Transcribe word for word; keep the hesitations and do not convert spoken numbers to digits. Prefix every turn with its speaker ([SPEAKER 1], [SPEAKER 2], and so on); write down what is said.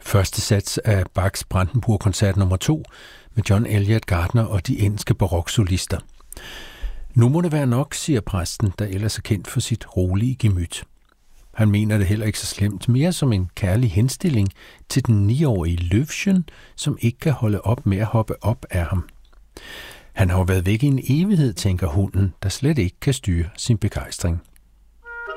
[SPEAKER 1] Første sats af Bachs Brandenburg-koncert nummer to med John Eliot Gardiner og de engelske baroksolister. Nu må det være nok, siger præsten, der ellers er kendt for sit rolige gemyt. Han mener det heller ikke så slemt, mere som en kærlig henstilling til den niårige Løvchen, som ikke kan holde op med at hoppe op af ham. Han har jo været væk i en evighed, tænker hunden, der slet ikke kan styre sin begejstring.